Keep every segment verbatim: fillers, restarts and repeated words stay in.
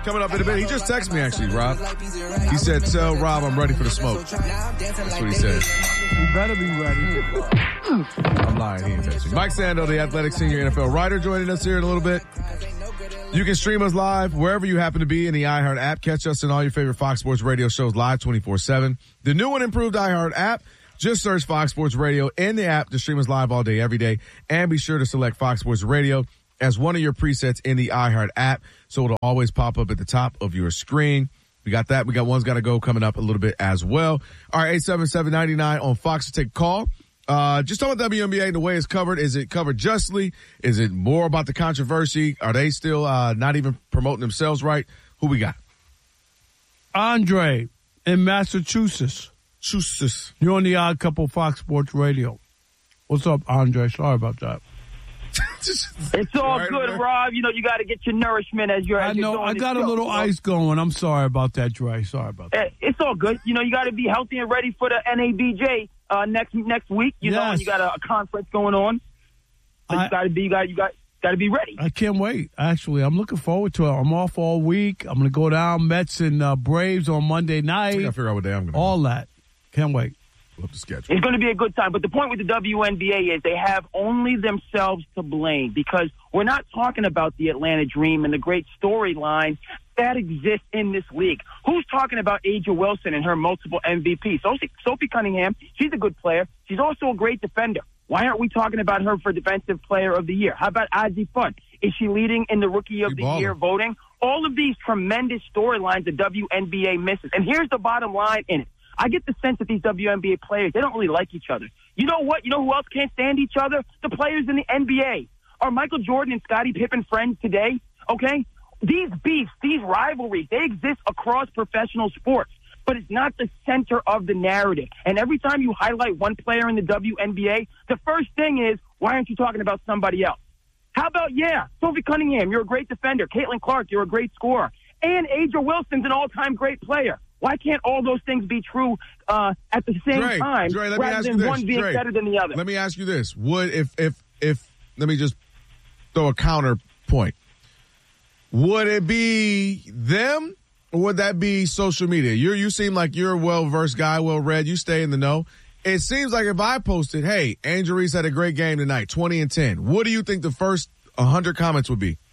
Coming up in a bit. He just texted me, actually, Rob. He said, tell Rob I'm ready for the smoke. That's what he said. You better be ready. I'm lying. He ain't texting me. Mike Sando, the Athletic senior N F L writer, joining us here in a little bit. You can stream us live wherever you happen to be in the iHeart app. Catch us in all your favorite Fox Sports Radio shows live twenty-four seven. The new and improved iHeart app. Just search Fox Sports Radio in the app to stream us live all day, every day. And be sure to select Fox Sports Radio as one of your presets in the iHeart app, so it'll always pop up at the top of your screen. We got that. We got One's Gotta Go coming up a little bit as well. All right, eight seven seven, nine nine on Fox to take a call. Uh, just talking about W N B A and the way it's covered. Is it covered justly? Is it more about the controversy? Are they still uh, not even promoting themselves right? Who we got? Andre in Massachusetts. Massachusetts. You're on the Odd Couple Fox Sports Radio. What's up, Andre? Sorry about that. It's all right, good, man. Rob. You know, you got to get your nourishment as you're I as know. you're I got show, a little you know? ice going. I'm sorry about that, Dre. Sorry about that. It's all good. You know, you got to be healthy and ready for the N A B J uh, next next week. You yes. know, and you got a, a conference going on. So I, you got to be. You got. You got. Got to be ready. I can't wait. Actually, I'm looking forward to it. I'm off all week. I'm going to go down Mets and uh, Braves on Monday night. I got to figure out what day I'm going to. All go. that. Can't wait. Love the schedule. It's going to be a good time. But the point with the W N B A is they have only themselves to blame, because we're not talking about the Atlanta Dream and the great storyline that exists in this league. Who's talking about Aja Wilson and her multiple M V Ps? Sophie, Sophie Cunningham, she's a good player. She's also a great defender. Why aren't we talking about her for Defensive Player of the Year? How about Ozzie Fudd? Is she leading in the Rookie of the Year voting? All of these tremendous storylines the W N B A misses. And here's the bottom line in it. I get the sense that these W N B A players, they don't really like each other. You know what? You know who else can't stand each other? The players in the N B A. Are Michael Jordan and Scottie Pippen friends today? Okay? These beefs, these rivalries, they exist across professional sports, but it's not the center of the narrative. And every time you highlight one player in the W N B A, the first thing is, why aren't you talking about somebody else? How about, yeah, Sophie Cunningham, you're a great defender. Caitlin Clark, you're a great scorer. And Aja Wilson's an all-time great player. Why can't all those things be true uh, at the same Dre, time, Dre, let me rather ask than you this. one being Dre, better than the other? Let me ask you this. Would, if, if, if, let me just throw a counterpoint. Would it be them, or would that be social media? You you seem like you're a well-versed guy, well-read. You stay in the know. It seems like if I posted, hey, Angel Reese had a great game tonight, twenty and ten, what do you think the first one hundred comments would be?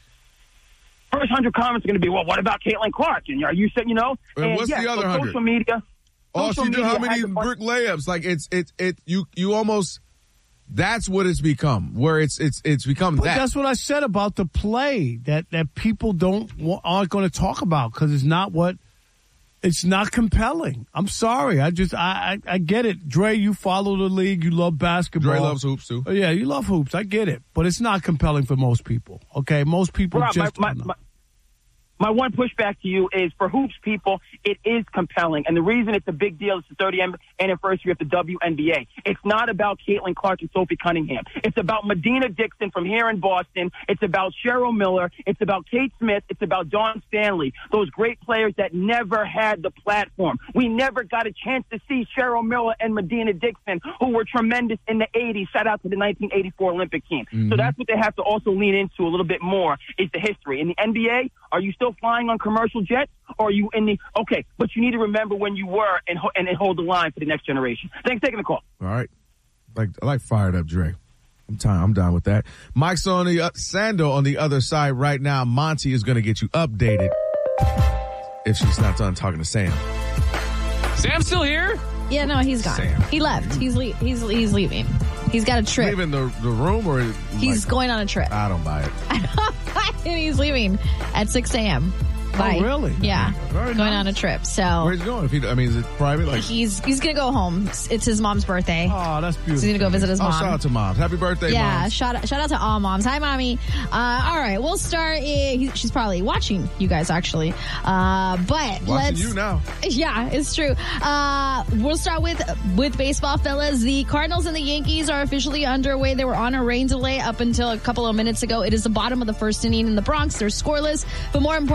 First one hundred comments are going to be, well, what about Caitlin Clark? And are you saying, you know? And and what's yes, the other so one hundred? Social media. Oh, social she do how media many has a bunch- brick layups? Like it's it it you you almost. That's what it's become. Where it's it's it's become But that. that's what I said about the play that that people don't aren't going to talk about because it's not what it's not compelling. I'm sorry. I just I, I I get it. Dre, you follow the league. You love basketball. Dre loves hoops too. Oh, yeah, you love hoops. I get it, but it's not compelling for most people. Okay, most people Rob, just my, don't know. my, my one pushback to you is, for hoops people, it is compelling. And the reason it's a big deal, it's the thirtieth anniversary of the W N B A. It's not about Caitlin Clark and Sophie Cunningham. It's about Medina Dixon from here in Boston. It's about Cheryl Miller. It's about Kate Smith. It's about Dawn Stanley, those great players that never had the platform. We never got a chance to see Cheryl Miller and Medina Dixon, who were tremendous in the eighties. Shout out to the nineteen eighty-four Olympic team. Mm-hmm. So that's what they have to also lean into a little bit more, is the history. In the N B A, are you still flying on commercial jets, or are you in the okay? But you need to remember when you were and and, and hold the line for the next generation. Thanks for taking the call. All right, like I like fired up Dre. I'm time. I'm done with that. Mike's on the uh, Sando on the other side right now. Monty is going to get you updated if she's not done talking to Sam. Sam's still here? Yeah, no, he's gone. Sam. He left. He's le- he's he's leaving. He's got a trip. Leaving the the room, or he's like, going on a trip. I don't buy it. And he's leaving at six a.m. Bye. Oh, really? Yeah. Very going nice. on a trip. So Where's he going? If he, I mean, is it private? Like, he's he's going to go home. It's his mom's birthday. Oh, that's beautiful. So he's going to go visit his oh, mom. shout out to moms. Happy birthday, Yeah, moms. shout out, shout out to all moms. Hi, Mommy. Uh, all right, we'll start. Uh, he, she's probably watching you guys, actually. Uh, but Watching let's. you now. Yeah, it's true. Uh, we'll start with with baseball, fellas. The Cardinals and the Yankees are officially underway. They were on a rain delay up until a couple of minutes ago. It is the bottom of the first inning in the Bronx. They're scoreless, but more importantly, they're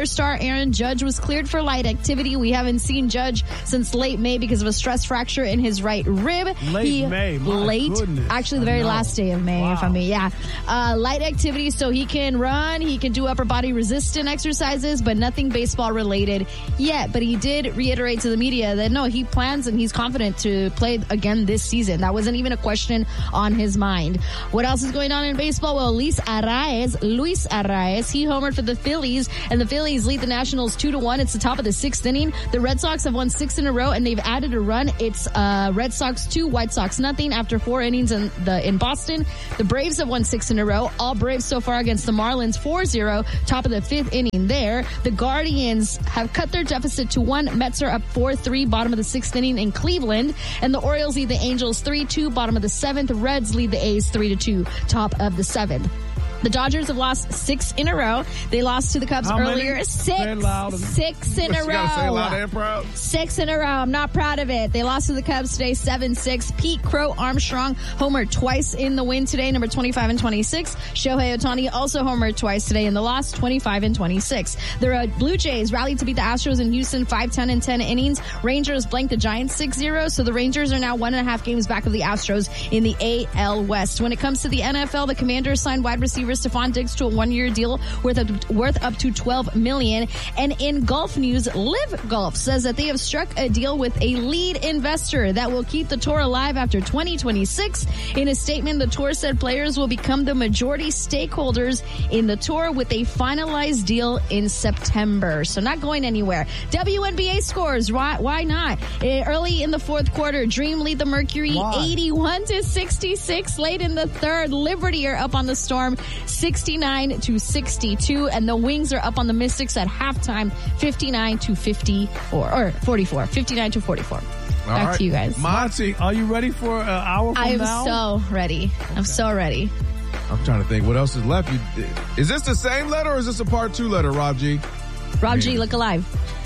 Dodger star Aaron Judge was cleared for light activity. We haven't seen Judge since late May because of a stress fracture in his right rib. Late he, May, my late, goodness. actually the very last day of May, Wow. if I may. Yeah, uh, light activity, so he can run, he can do upper body resistant exercises, but nothing baseball related yet. But he did reiterate to the media that no, he plans and he's confident to play again this season. That wasn't even a question on his mind. What else is going on in baseball? Well, Luis Arraez, Luis Arraez, he homered for the Phillies, and the Phillies lead the Nationals two to one. It's the top of the sixth inning. The Red Sox have won six in a row, and they've added a run. It's uh, Red Sox two, White Sox nothing after four innings in the in Boston. The Braves have won six in a row. All Braves so far against the Marlins four zero. Top of the fifth inning there. The Guardians have cut their deficit to one. Mets are up four three. Bottom of the sixth inning in Cleveland, and the Orioles lead the Angels three two. Bottom of the seventh. Reds lead the A's three to two. Top of the seventh. The Dodgers have lost six in a row. They lost to the Cubs How earlier. many? Six. Say it loud. Six in What, a you gotta say it loud row. and proud? Six in a row. I'm not proud of it. They lost to the Cubs today, seven six. Pete Crow Armstrong homered twice in the win today, number twenty-five and twenty-six. Shohei Ohtani also homered twice today in the loss, twenty-five and twenty-six. The uh, Blue Jays rallied to beat the Astros in Houston, five ten and ten innings. Rangers blanked the Giants six zero, so the Rangers are now one and a half games back of the Astros in the A L West. When it comes to the N F L, the Commanders signed wide receiver Stephon Diggs to a one-year deal worth up, worth up to twelve million dollars. And in golf news, Live Golf says that they have struck a deal with a lead investor that will keep the tour alive after twenty twenty-six. In a statement, the tour said players will become the majority stakeholders in the tour with a finalized deal in September. So not going anywhere. W N B A scores. Why, why not? Uh, early in the fourth quarter, Dream lead the Mercury Why? eighty-one to sixty-six. Late in the third, Liberty are up on the Storm sixty-nine to sixty-two, and the Wings are up on the Mystics at halftime fifty-nine to fifty-four, or forty-four, fifty-nine to forty-four. All Back right. to you guys. Monty, are you ready for an hour from I am now? so ready. I'm so ready. I'm trying to think what else is left. You, is this the same letter or is this a part two letter, Rob G? Rob G, look alive.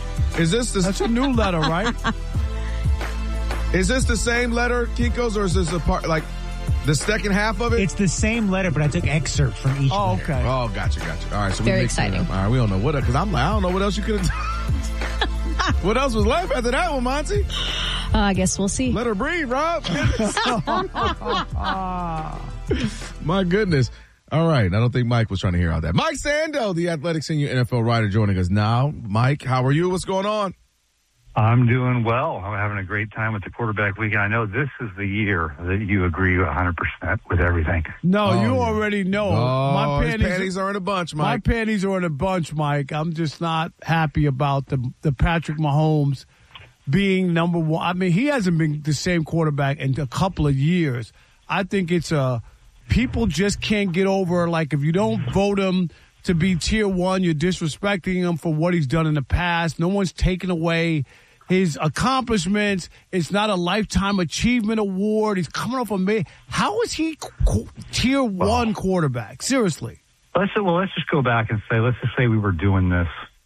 Is this the, That's a new letter, right? is this the same letter, Kinko's, or is this a part, like the second half of it? It's the same letter, but I took excerpts from each Oh, letter. okay. Oh, gotcha, gotcha. All right, so Very we mixed it exciting. up. All right, we don't know what, because I'm like, I don't know what else you could have. What else was left after that one, Monty? Uh, I guess we'll see. Let her breathe, Rob. My goodness. All right. I don't think Mike was trying to hear all that. Mike Sando, the Athletic Senior N F L writer, joining us now. Mike, how are you? What's going on? I'm doing well. I'm having a great time with the quarterback weekend. I know this is the year that you agree one hundred percent with everything. No, Oh, you yeah. already know. Oh, my his panties, panties are in a bunch, my Mike. panties are in a bunch, Mike. I'm just not happy about the the Patrick Mahomes being number one. I mean, he hasn't been the same quarterback in a couple of years. I think it's a people just can't get over, like, if you don't vote him to be tier one, you're disrespecting him for what he's done in the past. No one's taken away his accomplishments. It's not a lifetime achievement award. He's coming off a May. How is he qu- tier one quarterback? Seriously. Let's well, let's just go back and say, let's just say we were doing this.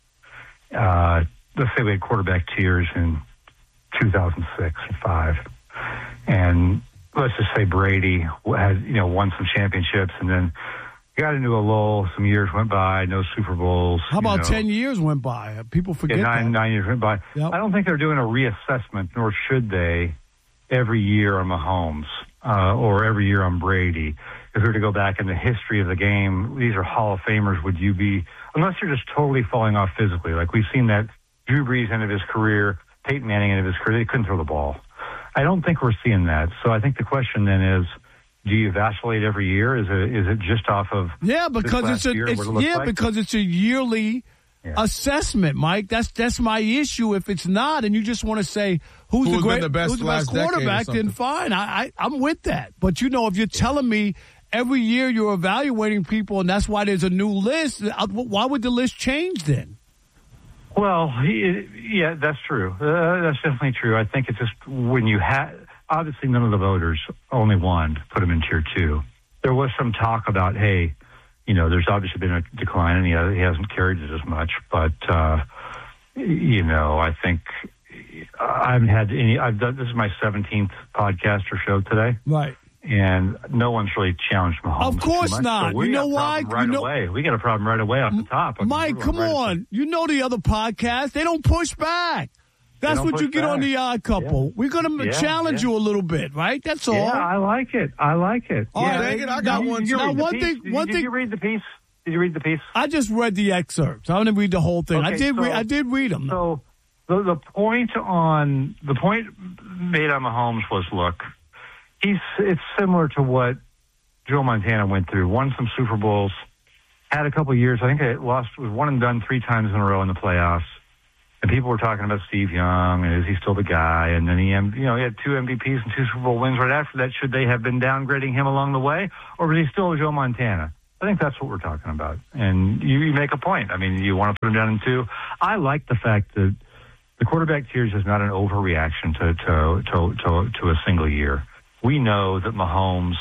Uh, let's say we had quarterback tiers in two thousand six and five, and let's just say Brady had you know won some championships, and then got into a lull. Some years went by, no Super Bowls. How about you know. ten years went by? People forget Yeah, nine, that. nine years went by. Yep. I don't think they're doing a reassessment, nor should they, every year on Mahomes uh, or every year on Brady. If we were to go back in the history of the game, these are Hall of Famers. Would you be, unless you're just totally falling off physically, like we've seen that Drew Brees end of his career, Peyton Manning end of his career, they couldn't throw the ball. I don't think we're seeing that. So I think the question then is, do you vacillate every year? Is it is it just off of Yeah, because this it's last a year, it's, what it looks yeah like? because it's a yearly Yeah. assessment, Mike. That's that's my issue. If it's not, and you just want to say who's Who's the been great, the best who's the last best decade or quarterback, then something. fine. I, I I'm with that. But you know, if you're telling me every year you're evaluating people, and that's why there's a new list, uh, why would the list change then? Well, he, yeah, that's true. Uh, that's definitely true. I think it's just when you had, obviously none of the voters, only one, put him in tier two. There was some talk about, hey, you know, there's obviously been a decline and he, he hasn't carried it as much. But, uh, you know, I think I haven't had any, I've done, this is my seventeenth podcast or show today. Right. and no one's really challenged Mahomes. Of course too much. not. So we You know got a why? problem Right You know- away, we got a problem right away off the top. I mean, Mike, we're come right on. You know the other podcast. They don't push back. That's don't what you push get on back. the Odd Couple. Yeah. We're going to Yeah, challenge yeah. you a little bit, right? That's all. Yeah, I like it. I like it. All yeah, right, dang it, I got Did you- one did you too. read Now, the one piece? thing- Did, one did thing- you read the piece? Did you read the piece? I just read the excerpts. I didn't read the whole thing. I Okay, did. so- Re- I did read them. So the the point on the point made on Mahomes was, look, he's it's similar to what Joe Montana went through. Won some Super Bowls, had a couple of years. I think they lost was one and done three times in a row in the playoffs. And people were talking about Steve Young, and is he still the guy? And then he, you know, he had two M V Ps and two Super Bowl wins right after that. Should they have been downgrading him along the way, or was he still Joe Montana? I think that's what we're talking about. And you, you make a point. I mean, you want to put him down in two. I like the fact that the quarterback tiers is not an overreaction to to to to, to a single year. We know that Mahomes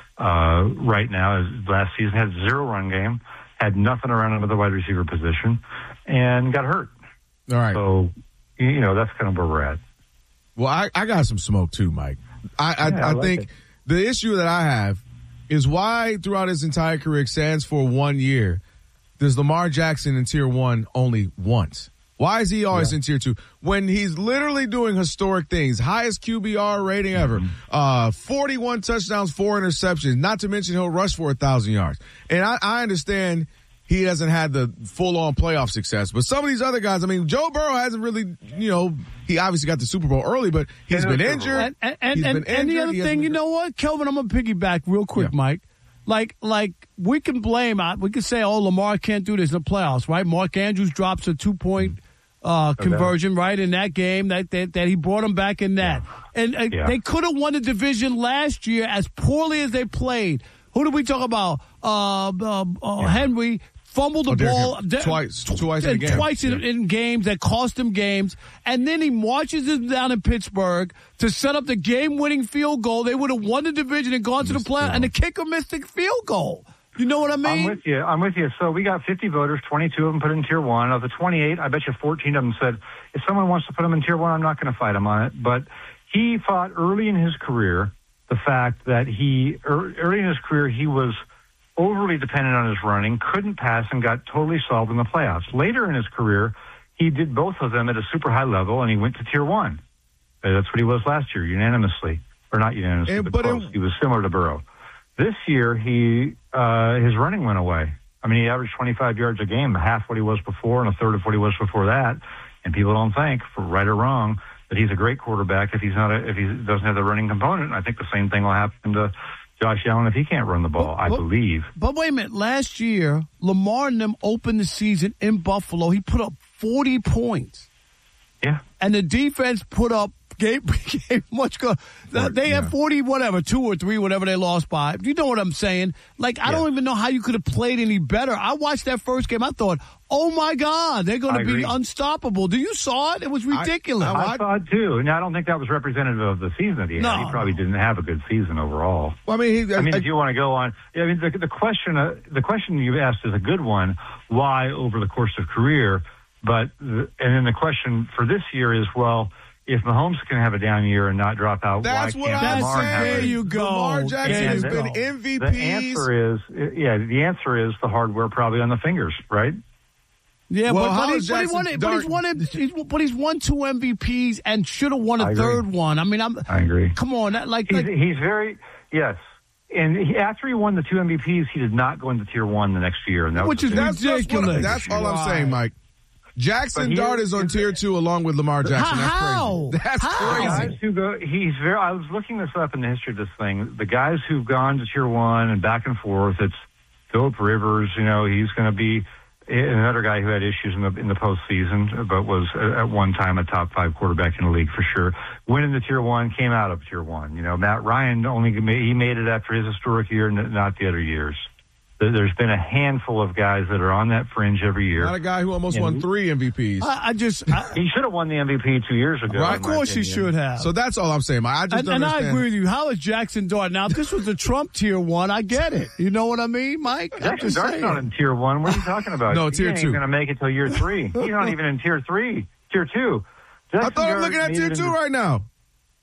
uh, right now, last season, had zero run game, had nothing around him at the wide receiver position, and got hurt. All right. So, you know, that's kind of where we're at. Well, I, I got some smoke too, Mike. I, I, Yeah, I I like think it. the issue that I have is why throughout his entire career, stands for one year, does Lamar Jackson in tier one only once? Why is he always Yeah. in tier two when he's literally doing historic things? Highest Q B R rating ever, Mm-hmm. uh, forty-one touchdowns, four interceptions. Not to mention he'll rush for a thousand yards. And I, I understand he hasn't had the full-on playoff success, but some of these other guys, I mean, Joe Burrow hasn't really, you know, he obviously got the Super Bowl early, but he's Yeah, been Super Bowl. injured. And, and, and, He's and, been and the injured. other He hasn't thing, you been- know what, Kelvin, I'm going to piggyback real quick, Yeah. Mike. Like, like we can blame, uh, we can say, oh, Lamar can't do this in the playoffs, right? Mark Andrews drops a two-point uh, conversion, right, in that game that, that that he brought him back in that. And uh, Yeah. they could have won the division last year as poorly as they played. Who did we talk about? Uh, uh, uh, Henry fumbled the Oh, Derrick ball Henry. de- Twice- twice in a and game. Twice in, Yeah. in games that cost him games. And then he marches them down in Pittsburgh to set up the game-winning field goal. They would have won the division and gone to the Missed playoff, field. and the kicker missed the field goal. You know what I I'm mean? with you. I'm with you. So we got fifty voters, twenty-two of them put in tier one. Of the twenty-eight, I bet you fourteen of them said, if someone wants to put him in tier one, I'm not going to fight him on it. But he fought early in his career the fact that he, er, early in his career, he was overly dependent on his running, couldn't pass, and got totally solved in the playoffs. Later in his career, he did both of them at a super high level, and he went to tier one. Uh, That's what he was last year, unanimously. Or not unanimously, And- but but close. it- He was similar to Burrow. This year, he uh, his running went away. I mean, he averaged twenty-five yards a game, half what he was before, and a third of what he was before that. And people don't think, for right or wrong, that he's a great quarterback if he's not a, if he doesn't have the running component. And I think the same thing will happen to Josh Allen if he can't run the ball. I But- believe. But wait a minute. Last year, Lamar and them opened the season in Buffalo. He put up forty points. Yeah. And the defense put up gave, gave much go. They yeah. had forty, whatever, two or three, whatever they lost by. You know what I'm saying? Like, I Yeah. don't even know how you could have played any better. I watched that first game. I thought, oh my God, they're going I to be agree. unstoppable. Do you saw it? It was ridiculous. I- I thought too, and I don't think that was representative of the season that he had. No. He probably didn't have a good season overall. Well, I mean, he, I mean, I- if you want to go on, I mean, the, the question, uh, the question you asked is a good one. Why over the course of career? But the, and then the question for this year is, well, if Mahomes can have a down year and not drop out, that's why what can't I'm That's- Lamar have there it? you go. Lamar Jackson There has you been go. M V Ps. The answer is, yeah, the answer is the hardware probably on the fingers, right? Yeah, Well, but, how but, is he's, but, he Jackson won it, but he's Dark- won it. He's, but he's won two M V Ps and should have won a I agree. third one. I mean, I'm. I agree. Come on, that, like, He's, like he's very, yes. And he, after he won the two M V Ps, he did not go into tier one the next year. And that Which was is the that's, that's, what, ridiculous. that's all I'm Right. saying, Mike. Jackson But he Dart is- is on tier two along with Lamar Jackson. That's How? crazy. That's How? The crazy. guys who go, he's very. I was looking this up in the history of this thing. The guys who've gone to tier one and back and forth. It's Philip Rivers. You know, he's going to be another guy who had issues in the in the postseason, but was at one time a top five quarterback in the league for sure. Went into tier one, came out of tier one. You know, Matt Ryan only made, he made it after his historic year, not the other years. There's been a handful of guys that are on that fringe every year. Not a guy who almost Yeah. won three M V Ps. I, I just. I, He should have won the M V P two years ago. Right. in of my course, he opinion. should have. So that's all I'm saying, Mike. I just and, don't and I understand. agree with you. How is Jackson Dart? Now, if this was the Trump tier one, I get it. You know what I mean, Mike? I'm Jackson just Dart's saying. not in tier one. What are you talking about? No, He tier ain't two. going to make it till year three. He's not even in tier three. Tier two. I Jackson thought I'm Dart looking at made tier it two into- right now.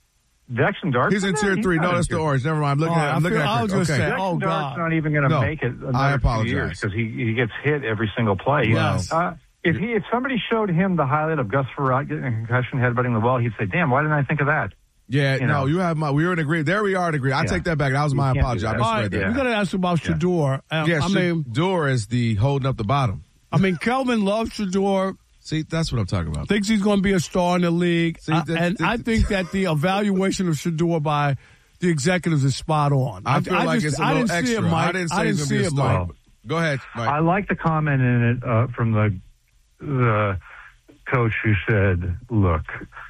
Jackson Dart. He's in tier three. No, that's the orange. Never mind. I'm looking Oh, at. I'm I looking feel- at. I was just okay. saying, Jackson oh, Dart's God. not even going to No, make it another I two apologize. years because he, he gets hit every single play. Yes. Uh, if he if somebody showed him the highlight of Gus Frerotte getting a concussion, headbutting the wall, he'd say, "Damn, why didn't I think of that?" Yeah, You no, know. you have my. We were in agreement. There we are in agreement. I Yeah. take that back. That was my You can't apology. do I that. All right, misread that. we got to ask about Yeah. Shador. Uh, Yeah, I mean, Shador is the holding up the bottom. I mean, Kelvin loves Shador. See, that's what I'm talking about. Thinks he's going to be a star in the league. See, Uh, that- and that- I think that the evaluation of Shador by the executives is spot on. I feel like just- it's a I little didn't see extra. it, Mike. I didn't say I didn't he's see gonna be a it, star. Mike. Go ahead, Mike. I like the comment in it uh, from the the coach who said, "Look,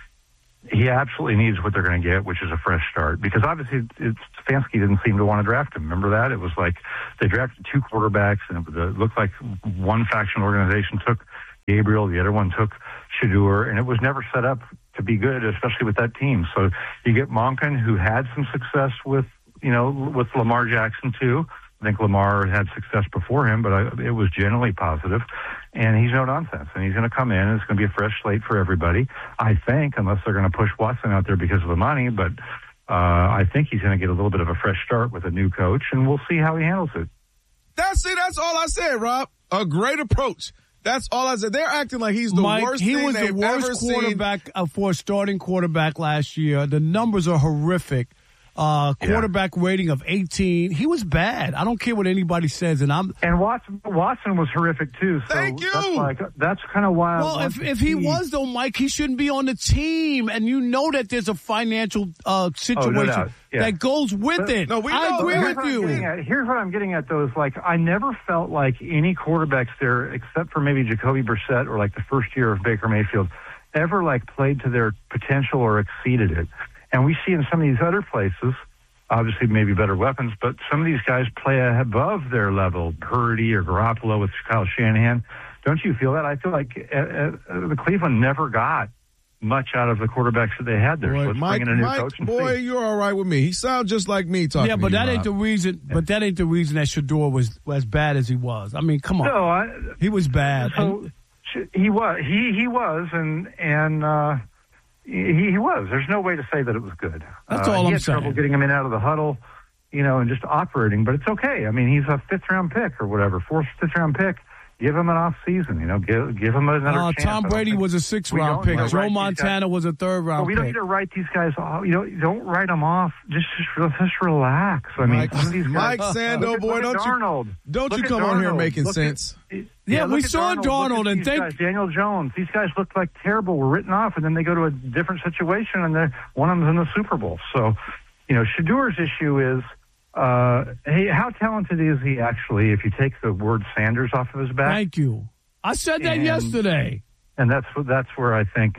he absolutely needs what they're going to get, which is a fresh start." Because obviously, it's, Stefanski didn't seem to want to draft him. Remember that? It was like they drafted two quarterbacks, and it, was, it looked like one faction organization took Gabriel, the other one took Shador, and it was never set up to be good, especially with that team. So you get Monken, who had some success with, you know, with Lamar Jackson too. I think Lamar had success before him, but I, it was generally positive. And he's no nonsense. And he's going to come in, and it's going to be a fresh slate for everybody, I think, unless they're going to push Watson out there because of the money. But uh, I think he's going to get a little bit of a fresh start with a new coach, and we'll see how he handles it. That's it. That's all I said, Rob. A great approach. That's all I said. They're acting like he's the Mike, worst he thing was the they've ever worst seen. quarterback uh, for a starting quarterback last year. The numbers are horrific. Uh, quarterback yeah. rating of eighteen. He was bad. I don't care what anybody says, and I'm. And Watson, Watson was horrific too. So Thank you. That's, like, that's kind of why. Well, I if want if to he see. was though, Mike, he shouldn't be on the team, and you know that there's a financial uh, situation Oh, no doubt. Yeah. that goes with But- it. No, we I know. agree Here's with what I'm you. getting at- Here's what I'm getting at, though, is like I never felt like any quarterbacks there, except for maybe Jacoby Brissett or like the first year of Baker Mayfield, ever like played to their potential or exceeded it. And we see in some of these other places, obviously maybe better weapons, but some of these guys play above their level. Purdy or Garoppolo with Kyle Shanahan. Don't you feel that? I feel like uh, uh, the Cleveland never got much out of the quarterbacks that they had there. Boy, so let's Mike, bring in a new Mike, coach and boy, see. you're all right with me. He sounds just like me talking. Yeah, but to that you, ain't the Rob. reason. But that ain't the reason that Shador was as bad as he was. I mean, come on, No, I, he was bad. So And- he was, he he was, and and uh, he he was. There's no way to say that it was good. That's uh, all he I'm had trouble saying. getting him in out of the huddle, you know, and just operating. But it's okay. I mean, he's a fifth round pick or whatever, fourth, fifth round pick. Give him an off season, you know. Give give him another uh, chance. Tom I don't Brady think- was a six we round don't pick. wanna Joe write these Montana guys- was a third Well, round we don't pick. need to write these guys off. You know, don't write them off. Just just, just relax. I mean, Mike, some of these guys, Mike Sando, look at- boy, look at don't you Darnold. don't Look you at come on here Darnold. making Look at- sense. Yeah, we look at saw Darnold, Darnold look at and these think- guys, Daniel Jones. These guys look like terrible. Were written off, and then they go to a different situation, and they're one of them's in the Super Bowl. So, you know, Shador's issue is, uh, hey, how talented is he actually? If you take the word Sanders off of his back, Thank you. I said that And- yesterday. and that's that's where I think,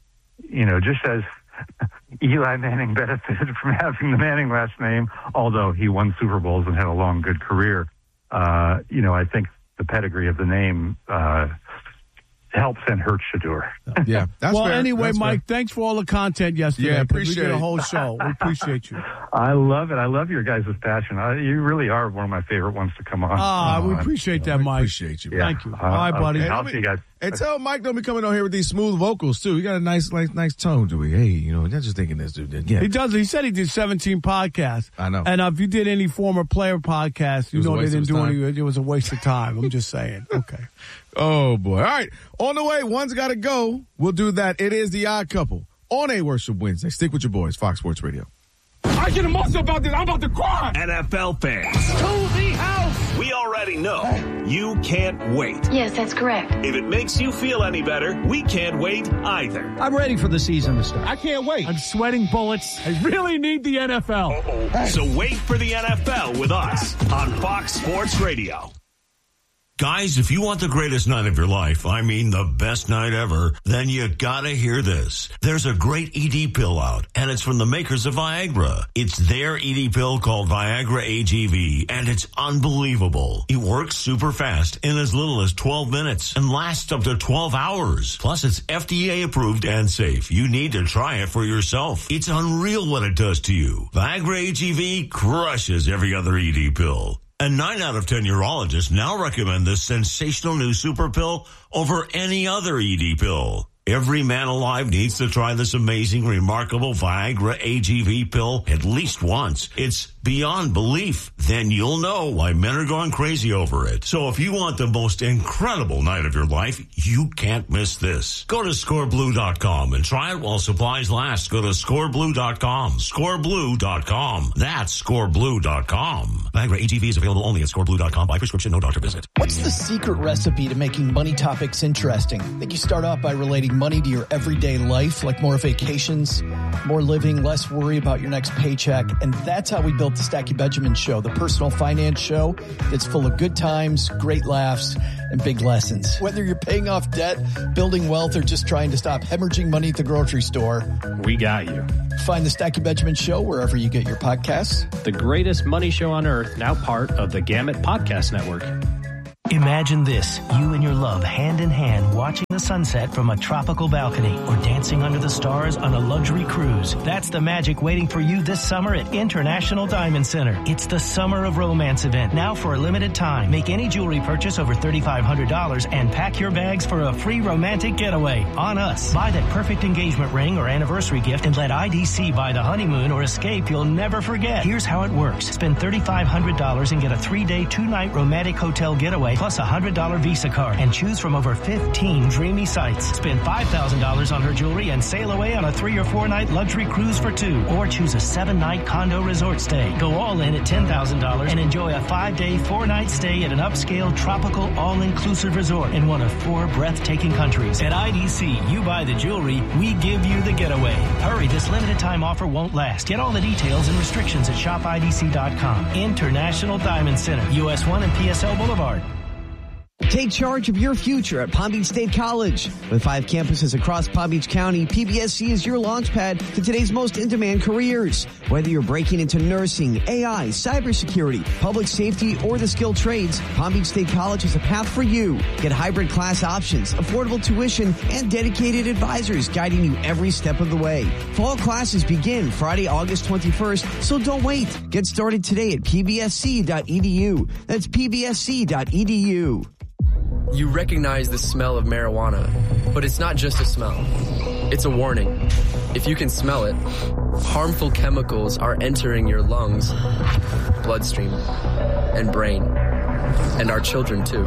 you know, just as Eli Manning benefited from having the Manning last name, although he won Super Bowls and had a long, good career. Uh, you know, I think the pedigree of the name uh, helps and hurts Shador. Yeah, that's well, fair. anyway, That's Mike, fair. thanks for all the content yesterday. Yeah, 'cause appreciate we did a it. whole show. We appreciate you. I love it. I love your guys' passion. I, you really are one of my favorite ones to come on. Ah, we Uh, appreciate that, I Mike. appreciate you. yeah. Thank you. Uh, All right, buddy. okay. I'll Hey, see you guys. And tell Mike don't be coming on here with these smooth vocals too. He got a nice, like, nice tone to it. Hey, you know, I'm just thinking this dude did. Yeah, He does. He said he did seventeen podcasts. I know. And uh, if you did any former player podcast, you was a know they waste of didn't his do time. any. It was a waste of time. I'm just saying. Okay. Oh boy! All right, on the way. One's got to go. We'll do that. It is the Odd Couple on a Worship Wednesday. Stick with your boys, Fox Sports Radio. I get emotional about this. I'm about to cry. N F L fans, To the house. we already know you can't wait. Yes, that's correct. If it makes you feel any better, we can't wait either. I'm ready for the season to start. I can't wait. I'm sweating bullets. I really need the N F L. So wait for the N F L with us on Fox Sports Radio. Guys, if you want the greatest night of your life, I mean the best night ever, then you gotta hear this. There's a great E D pill out, and it's from the makers of Viagra. It's their E D pill called Viagra A G V, and it's unbelievable. It works super fast in as little as twelve minutes and lasts up to twelve hours. Plus, it's F D A approved and safe. You need to try it for yourself. It's unreal what it does to you. Viagra A G V crushes every other E D pill. And nine out of ten urologists now recommend this sensational new super pill over any other E D pill. Every man alive needs to try this amazing, remarkable Viagra A G V pill at least once. It's beyond belief. Then you'll know why men are going crazy over it. So if you want the most incredible night of your life, you can't miss this. Go to score blue dot com and try it while supplies last. Go to score blue dot com. score blue dot com. That's score blue dot com. Viagra A G V is available only at score blue dot com by prescription, no doctor visit. What's the secret recipe to making money topics interesting? I think you start off by relating money to your everyday life, like more vacations, more living, less worry about your next paycheck. And that's how we built the Stacking Benjamin Show, the personal finance show that's full of good times, great laughs, and big lessons. Whether you're paying off debt, building wealth, or just trying to stop hemorrhaging money at the grocery store, we got you. Find the Stacking Benjamin Show wherever you get your podcasts. The greatest money show on earth, now part of the Gamut Podcast Network. Imagine this, you and your love hand in hand watching the sunset from a tropical balcony or dancing under the stars on a luxury cruise. That's the magic waiting for you this summer at International Diamond Center. It's the Summer of Romance event, now for a limited time. Make any jewelry purchase over three thousand five hundred dollars and pack your bags for a free romantic getaway on us. Buy that perfect engagement ring or anniversary gift and let I D C buy the honeymoon or escape you'll never forget. Here's how it works. Spend three thousand five hundred dollars and get a three-day, two-night romantic hotel getaway plus a one hundred dollars Visa card and choose from over fifteen dreamy sites. Spend five thousand dollars on her jewelry and sail away on a three or four night luxury cruise for two. Or choose a seven night condo resort stay. Go all in at ten thousand dollars and enjoy a five day, four night stay at an upscale tropical all-inclusive resort in one of four breathtaking countries. At I D C, you buy the jewelry, we give you the getaway. Hurry, this limited time offer won't last. Get all the details and restrictions at shop I D C dot com. International Diamond Center, U S one and P S L Boulevard. Take charge of your future at Palm Beach State College. With five campuses across Palm Beach County, P B S C is your launchpad to today's most in-demand careers. Whether you're breaking into nursing, A I, cybersecurity, public safety, or the skilled trades, Palm Beach State College is a path for you. Get hybrid class options, affordable tuition, and dedicated advisors guiding you every step of the way. Fall classes begin Friday, August twenty-first, so don't wait. Get started today at P B S C dot E D U. That's P B S C dot E D U. You recognize the smell of marijuana, but it's not just a smell. It's a warning. If you can smell it, harmful chemicals are entering your lungs, bloodstream, and brain, and our children too.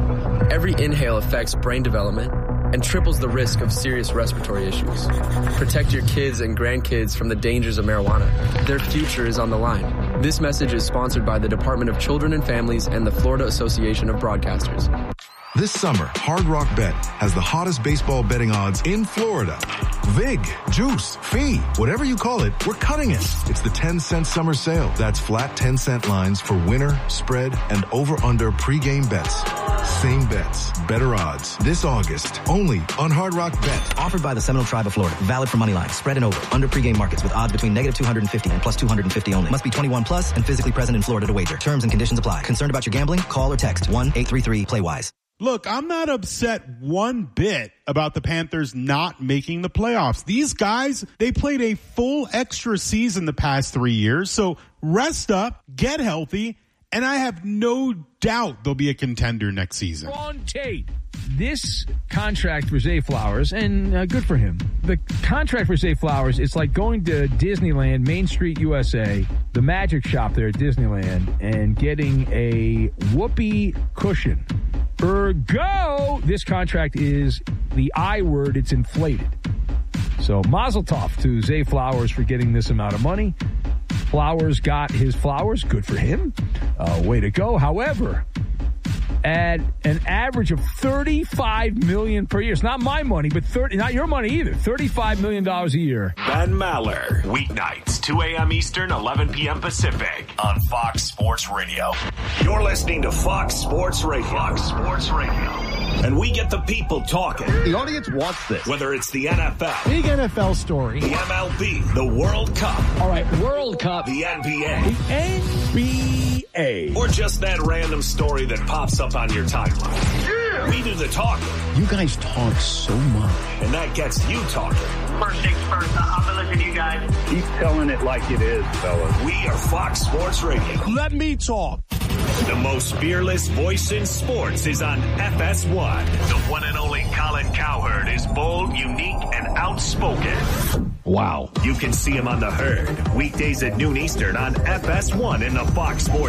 Every inhale affects brain development and triples the risk of serious respiratory issues. Protect your kids and grandkids from the dangers of marijuana. Their future is on the line. This message is sponsored by the Department of Children and Families and the Florida Association of Broadcasters. This summer, Hard Rock Bet has the hottest baseball betting odds in Florida. Vig, juice, fee, whatever you call it, we're cutting it. It's the ten cent summer sale. That's flat ten cent lines for winner, spread, and over-under pregame bets. Same bets, better odds. This August, only on Hard Rock Bet. Offered by the Seminole Tribe of Florida. Valid for money line, spread and over. Under pregame markets with odds between negative two hundred fifty and plus two hundred fifty only. Must be twenty-one plus and physically present in Florida to wager. Terms and conditions apply. Concerned about your gambling? Call or text one eight three three play wise. Look, I'm not upset one bit about the Panthers not making the playoffs. These guys, they played a full extra season the past three years. So rest up, get healthy, and I have no doubt they'll be a contender next season. Ron Tate. This contract for Zay Flowers, and uh, good for him. The contract for Zay Flowers, it's like going to Disneyland, Main Street, U S A, the magic shop there at Disneyland, and getting a whoopee cushion. Ergo, this contract is the I word, it's inflated. So mazel tov to Zay Flowers for getting this amount of money. Flowers got his flowers, good for him. Uh, way to go. However, at an average of thirty-five million dollars per year. It's not my money, but thirty, not your money either. thirty-five million dollars a year. Ben Maller, weeknights, two a.m. Eastern, eleven p.m. Pacific on Fox Sports Radio. You're listening to Fox Sports Radio. Fox Sports Radio. And we get the people talking. The audience wants this. Whether it's the N F L. Big N F L story. The M L B. The World Cup. All right, World Cup. The N B A. The N B A. Or just that random story that pops up on your timeline. Yeah. We do the talking. You guys talk so much. And that gets you talking. First things first, I'm going to listen to you guys. Keep telling it like it is, fellas. We are Fox Sports Radio. Let me talk. The most fearless voice in sports is on F S one. The one and only Colin Cowherd is bold, unique, and outspoken. Wow. You can see him on The Herd, weekdays at noon Eastern on F S one in the Fox Sports